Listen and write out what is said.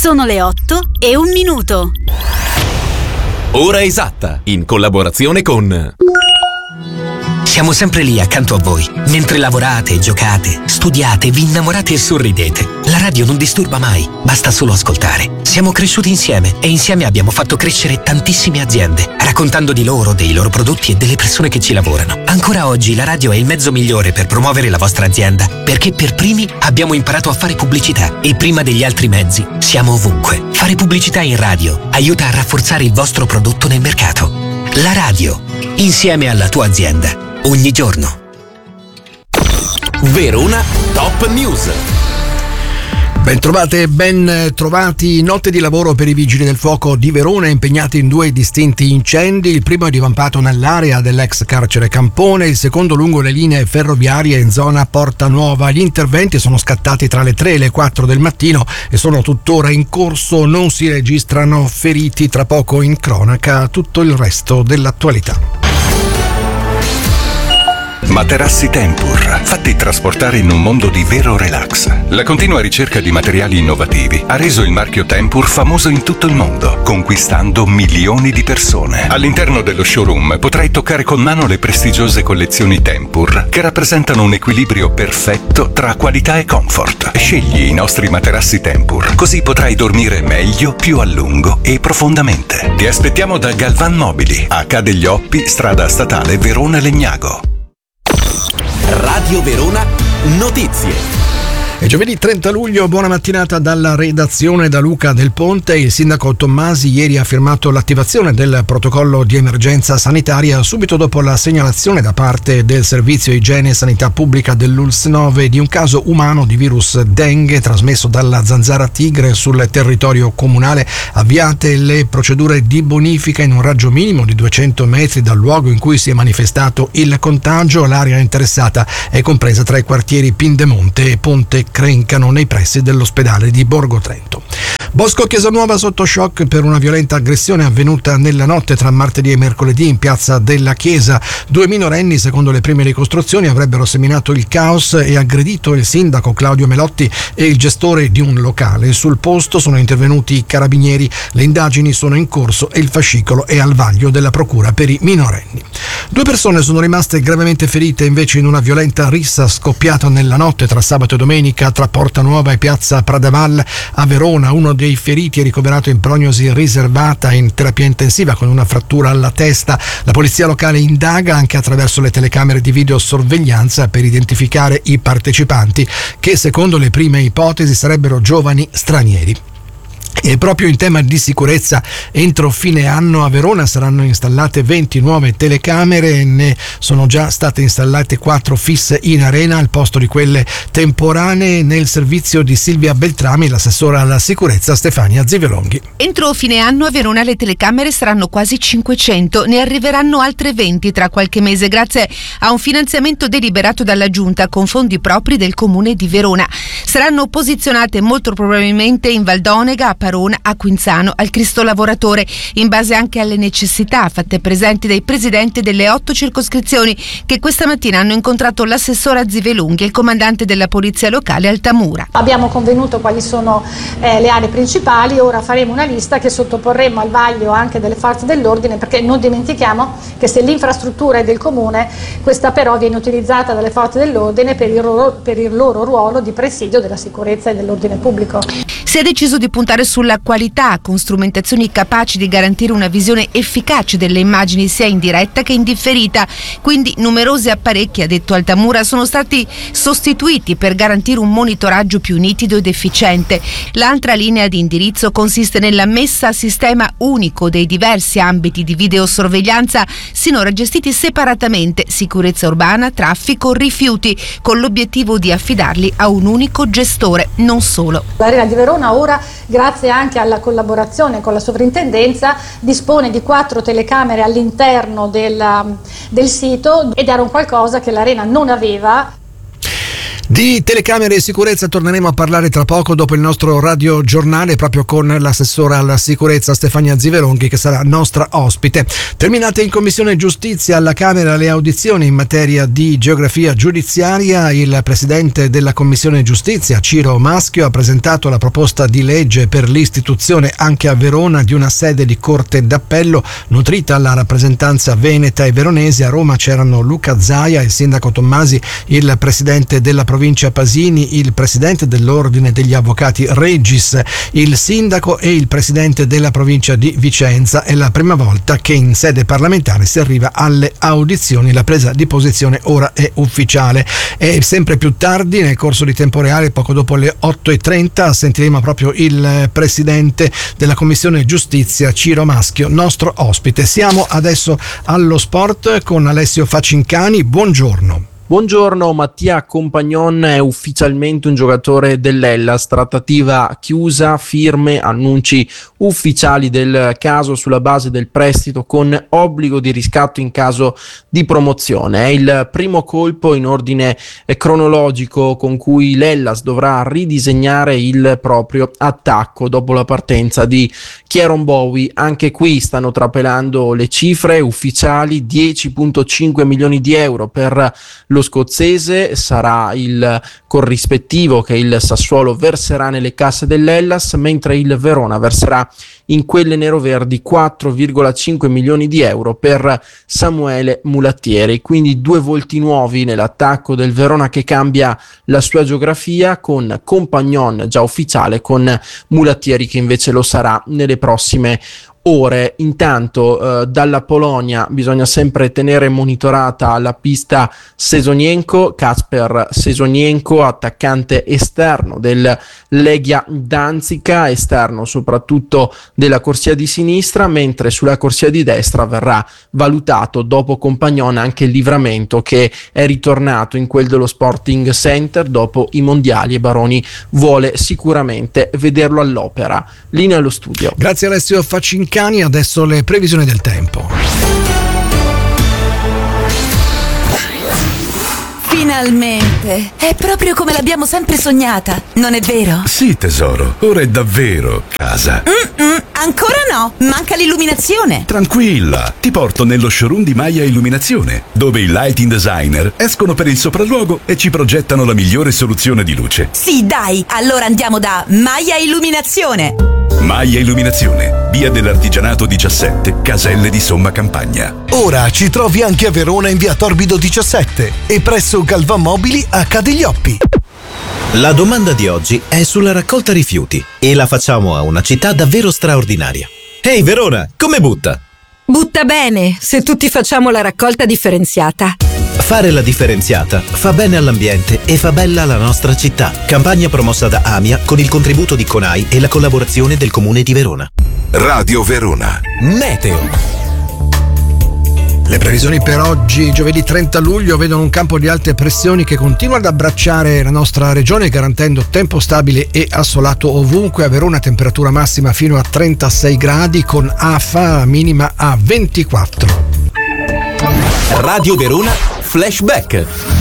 Sono le 8:01. Ora esatta, in collaborazione con... Siamo sempre lì accanto a voi, mentre lavorate, giocate, studiate, vi innamorate e sorridete. La radio non disturba mai, basta solo ascoltare. Siamo cresciuti insieme e insieme abbiamo fatto crescere tantissime aziende, raccontando di loro, dei loro prodotti e delle persone che ci lavorano. Ancora oggi la radio è il mezzo migliore per promuovere la vostra azienda, perché per primi abbiamo imparato a fare pubblicità e prima degli altri mezzi siamo ovunque. Fare pubblicità in radio aiuta a rafforzare il vostro prodotto nel mercato. La radio, insieme alla tua azienda. Ogni giorno. Verona Top News. Ben trovati. Notte di lavoro per i vigili del fuoco di Verona, impegnati in 2 distinti incendi. Il primo è divampato nell'area dell'ex carcere Campone, il secondo lungo le linee ferroviarie in zona Porta Nuova. Gli interventi sono scattati tra le 3 e le 4 del mattino e sono tuttora in corso. Non si registrano feriti. Tra poco in cronaca tutto il resto dell'attualità. Materassi Tempur, fatti trasportare in un mondo di vero relax. La continua ricerca di materiali innovativi ha reso il marchio Tempur famoso in tutto il mondo, conquistando milioni di persone. All'interno dello showroom potrai toccare con mano le prestigiose collezioni Tempur, che rappresentano un equilibrio perfetto tra qualità e comfort. Scegli i nostri materassi Tempur, così potrai dormire meglio, più a lungo e profondamente. Ti aspettiamo da Galvan Mobili, a Ca' degli Oppi, strada statale Verona Legnago. Radio Verona Notizie. È giovedì 30 luglio, buona mattinata dalla redazione da Luca Del Ponte. Il sindaco Tommasi ieri ha firmato l'attivazione del protocollo di emergenza sanitaria subito dopo la segnalazione da parte del Servizio Igiene e Sanità Pubblica dell'ULSS 9 di un caso umano di virus dengue trasmesso dalla zanzara tigre sul territorio comunale. Avviate le procedure di bonifica in un raggio minimo di 200 metri dal luogo in cui si è manifestato il contagio. L'area interessata è compresa tra i quartieri Pindemonte e Ponte Crencano, nei pressi dell'ospedale di Borgo Trento. Bosco Chiesanuova sotto shock per una violenta aggressione avvenuta nella notte tra martedì e mercoledì in piazza della Chiesa. 2 minorenni, secondo le prime ricostruzioni, avrebbero seminato il caos e aggredito il sindaco Claudio Melotti e il gestore di un locale. Sul posto sono intervenuti i carabinieri, le indagini sono in corso e il fascicolo è al vaglio della procura per i minorenni. 2 persone sono rimaste gravemente ferite invece in una violenta rissa scoppiata nella notte tra sabato e domenica tra Porta Nuova e piazza Pradaval a Verona. Uno dei feriti è ricoverato in prognosi riservata in terapia intensiva con una frattura alla testa. La polizia locale indaga anche attraverso le telecamere di videosorveglianza per identificare i partecipanti, che secondo le prime ipotesi sarebbero giovani stranieri. E proprio in tema di sicurezza, entro fine anno a Verona saranno installate 20 nuove telecamere, ne sono già state installate 4 fisse in arena al posto di quelle temporanee nel servizio di Silvia Beltrami, l'assessora alla sicurezza Stefania Zivelonghi. Entro fine anno a Verona le telecamere saranno quasi 500, ne arriveranno altre 20 tra qualche mese grazie a un finanziamento deliberato dalla Giunta con fondi propri del Comune di Verona. Saranno posizionate molto probabilmente in Valdonega, a Parona, a Quinzano, al Cristo Lavoratore, in base anche alle necessità fatte presenti dai presidenti delle 8 circoscrizioni che questa mattina hanno incontrato l'assessora Zivelunghi e il comandante della polizia locale Altamura. Abbiamo convenuto quali sono le aree principali, ora faremo una lista che sottoporremo al vaglio anche delle forze dell'ordine, perché non dimentichiamo che se l'infrastruttura è del comune, questa però viene utilizzata dalle forze dell'ordine per il loro ruolo di presidio della sicurezza e dell'ordine pubblico. Si è deciso di puntare sulla qualità, con strumentazioni capaci di garantire una visione efficace delle immagini sia in diretta che in differita. Quindi numerosi apparecchi, ha detto Altamura, sono stati sostituiti per garantire un monitoraggio più nitido ed efficiente. L'altra linea di indirizzo consiste nella messa a sistema unico dei diversi ambiti di videosorveglianza sinora gestiti separatamente, sicurezza urbana, traffico, rifiuti, con l'obiettivo di affidarli a un unico gestore, non solo. L'Arena di Verona ora, grazie anche alla collaborazione con la sovrintendenza, dispone di 4 telecamere all'interno del sito, ed era un qualcosa che l'Arena non aveva. Di telecamere e sicurezza torneremo a parlare tra poco dopo il nostro radiogiornale, proprio con l'assessora alla sicurezza Stefania Zivelonghi, che sarà nostra ospite. Terminate in Commissione Giustizia alla Camera le audizioni in materia di geografia giudiziaria, il presidente della Commissione Giustizia, Ciro Maschio, ha presentato la proposta di legge per l'istituzione anche a Verona di una sede di Corte d'Appello nutrita alla rappresentanza veneta e veronese. A Roma c'erano Luca Zaia, il sindaco Tommasi, il presidente della provincia Pasini, il presidente dell'Ordine degli Avvocati Regis, il sindaco e il presidente della provincia di Vicenza. È la prima volta che in sede parlamentare si arriva alle audizioni. La presa di posizione ora è ufficiale. E sempre più tardi, nel corso di tempo reale, poco dopo le 8:30, sentiremo proprio il presidente della Commissione Giustizia, Ciro Maschio, nostro ospite. Siamo adesso allo sport con Alessio Facincani. Buongiorno. Buongiorno, Mattia Compagnon è ufficialmente un giocatore dell'Hellas, trattativa chiusa, firme, annunci ufficiali del caso sulla base del prestito con obbligo di riscatto in caso di promozione. È il primo colpo in ordine cronologico con cui l'Hellas dovrà ridisegnare il proprio attacco dopo la partenza di Kieron Bowie. Anche qui stanno trapelando le cifre ufficiali: 10,5 milioni di euro per lo scozzese, sarà il corrispettivo che il Sassuolo verserà nelle casse dell'Hellas, mentre il Verona verserà in quelle neroverdi 4,5 milioni di euro per Samuele Mulattieri. Quindi due volti nuovi nell'attacco del Verona che cambia la sua geografia, con Compagnon già ufficiale, con Mulattieri che invece lo sarà nelle prossime ore. Intanto dalla Polonia bisogna sempre tenere monitorata la pista Sezonienko, Kacper Sezonienko, attaccante esterno del Legia Danzica, esterno soprattutto della corsia di sinistra, mentre sulla corsia di destra verrà valutato dopo Compagnon anche il Livramento, che è ritornato in quel dello Sporting Center dopo i mondiali, e Baroni vuole sicuramente vederlo all'opera. Linea allo studio. Grazie Alessio Facincani. Adesso le previsioni del tempo. Finalmente! È proprio come l'abbiamo sempre sognata, non è vero? Sì, tesoro, ora è davvero casa. Ancora no, manca l'illuminazione. Tranquilla, ti porto nello showroom di Maya Illuminazione, dove i lighting designer escono per il sopralluogo e ci progettano la migliore soluzione di luce. Sì, dai, allora andiamo da Maya Illuminazione. Maya Illuminazione, via dell'Artigianato 17, Caselle di Somma Campagna. Ora ci trovi anche a Verona in via Torbido 17 e presso Galvan Mobili a Cadiglioppi. La domanda di oggi è sulla raccolta rifiuti e la facciamo a una città davvero straordinaria. Ehi Verona, come butta? Butta bene, se tutti facciamo la raccolta differenziata. Fare la differenziata fa bene all'ambiente e fa bella la nostra città. Campagna promossa da AMIA con il contributo di CONAI e la collaborazione del Comune di Verona. Radio Verona. Meteo. Le previsioni per oggi, giovedì 30 luglio, vedono un campo di alte pressioni che continua ad abbracciare la nostra regione, garantendo tempo stabile e assolato ovunque. A Verona temperatura massima fino a 36 gradi, con AFA minima a 24. Radio Verona Flashback.